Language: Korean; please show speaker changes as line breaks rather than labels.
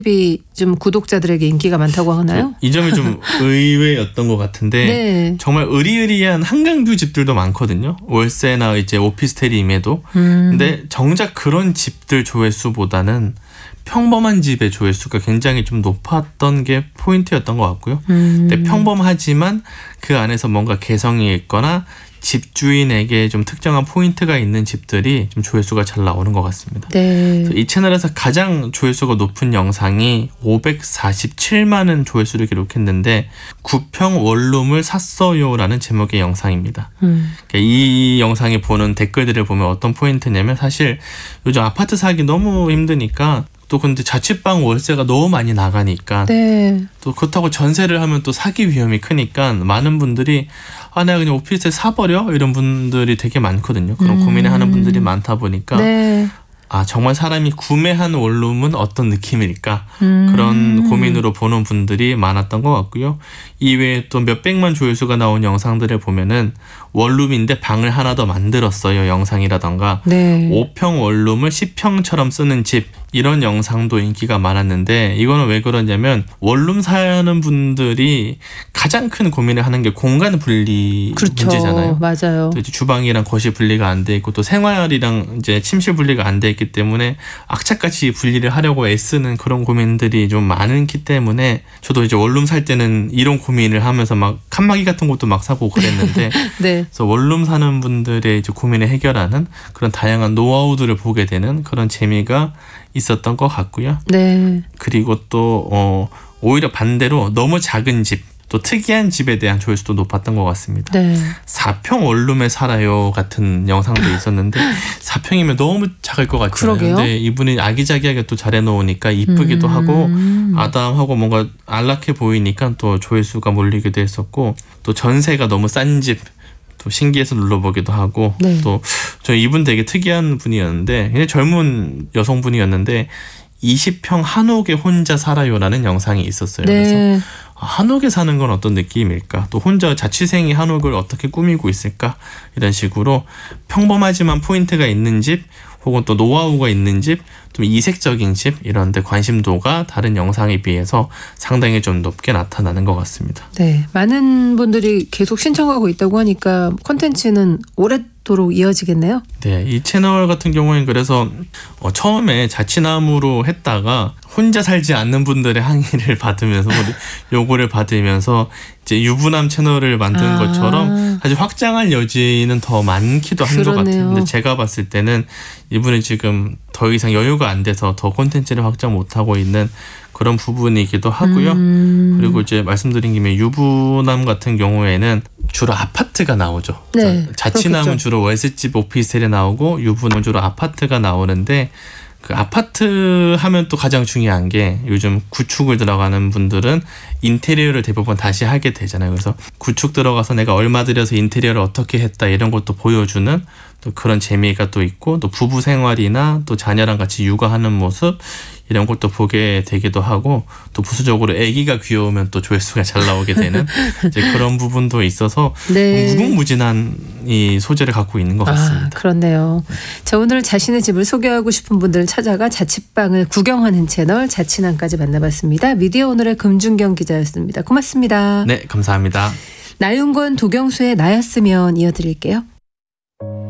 좀 구독자들에게 인기가 많다고 하나요?
이 점이 좀 의외였던 것 같은데
네.
정말 으리으리한 한강뷰 집들도 많거든요. 월세나 이제 오피스텔이 임해도. 근데 정작 그런 집들 조회수보다는 평범한 집의 조회수가 굉장히 좀 높았던 게 포인트였던 것 같고요. 근데 평범하지만 그 안에서 뭔가 개성이 있거나 집주인에게 좀 특정한 포인트가 있는 집들이 좀 조회수가 잘 나오는 것 같습니다.
네.
이 채널에서 가장 조회수가 높은 영상이 547만은 조회수를 기록했는데 9평 원룸을 샀어요라는 제목의 영상입니다. 그러니까 이 영상에 보는 댓글들을 보면 어떤 포인트냐면 사실 요즘 아파트 사기 너무 힘드니까 또 근데 자취방 월세가 너무 많이 나가니까
네.
또 그렇다고 전세를 하면 또 사기 위험이 크니까 많은 분들이 내가 그냥 오피스텔 사버려? 이런 분들이 되게 많거든요. 그런 고민을 하는 분들이 많다 보니까
네.
정말 사람이 구매한 원룸은 어떤 느낌일까? 그런 고민으로 보는 분들이 많았던 것 같고요. 이외에 또 몇백만 조회수가 나온 영상들을 보면은 원룸인데 방을 하나 더 만들었어요. 영상이라던가
네.
5평 원룸을 10평처럼 쓰는 집 이런 영상도 인기가 많았는데 이거는 왜 그러냐면 원룸 사는 분들이 가장 큰 고민을 하는 게 공간 분리
그렇죠.
문제잖아요.
맞아요.
또 이제 주방이랑 거실 분리가 안 돼 있고 또 생활이랑 이제 침실 분리가 안 돼 있기 때문에 악착같이 분리를 하려고 애쓰는 그런 고민들이 좀 많기 때문에 저도 이제 원룸 살 때는 이런 고민을 하면서 막 칸막이 같은 것도 막 사고 그랬는데
네.
그래서 원룸 사는 분들의 이제 고민을 해결하는 그런 다양한 노하우들을 보게 되는 그런 재미가 있었던 것 같고요.
네.
그리고 또 오히려 반대로 너무 작은 집, 또 특이한 집에 대한 조회수도 높았던 것 같습니다.
네.
4평 원룸에 살아요 같은 영상도 있었는데 4평이면 너무 작을 것 같잖아요.
그러게요.
근데 이분이 아기자기하게 또 잘 해놓으니까 이쁘기도 하고 아담하고 뭔가 안락해 보이니까 또 조회수가 몰리기도 했었고 또 전세가 너무 싼 집 또 신기해서 눌러보기도 하고
네.
또 저 이분 되게 특이한 분이었는데 굉장히 젊은 여성분이었는데 20평 한옥에 혼자 살아요라는 영상이 있었어요.
네.
그래서 한옥에 사는 건 어떤 느낌일까? 또 혼자 자취생이 한옥을 어떻게 꾸미고 있을까? 이런 식으로 평범하지만 포인트가 있는 집 혹은 또 노하우가 있는 집, 좀 이색적인 집 이런 데 관심도가 다른 영상에 비해서 상당히 좀 높게 나타나는 것 같습니다.
네. 많은 분들이 계속 신청하고 있다고 하니까 콘텐츠는 오랫도록 이어지겠네요.
네, 이 채널 같은 경우에는 그래서 처음에 자취남으로 했다가 혼자 살지 않는 분들의 항의를 받으면서 요구를 받으면서 이제 유부남 채널을 만드는 것처럼 사실 확장할 여지는 더 많기도 한 것 같아요. 근데 제가 봤을 때는 이분이 지금 더 이상 여유가 안 돼서 더 콘텐츠를 확장 못하고 있는 그런 부분이기도 하고요. 그리고 이제 말씀드린 김에 유부남 같은 경우에는 주로 아파트가 나오죠.
네,
자취남은
그렇겠죠.
주로 월세집 오피스텔에 나오고 유부남은 주로 아파트가 나오는데 그 아파트 하면 또 가장 중요한 게 요즘 구축을 들어가는 분들은 인테리어를 대부분 다시 하게 되잖아요. 그래서 구축 들어가서 내가 얼마 들여서 인테리어를 어떻게 했다 이런 것도 보여주는 또 그런 재미가 또 있고 또 부부 생활이나 또 자녀랑 같이 육아하는 모습 이런 것도 보게 되기도 하고 또 부수적으로 아기가 귀여우면 또 조회수가 잘 나오게 되는 이제 그런 부분도 있어서
네.
무궁무진한 이 소재를 갖고 있는 것 같습니다.
그렇네요. 자, 오늘 자신의 집을 소개하고 싶은 분들을 찾아가 자취방을 구경하는 채널 자취남까지 만나봤습니다. 미디어 오늘의 금준경 기자였습니다. 고맙습니다.
네, 감사합니다.
나윤권 도경수의 나였으면 이어드릴게요.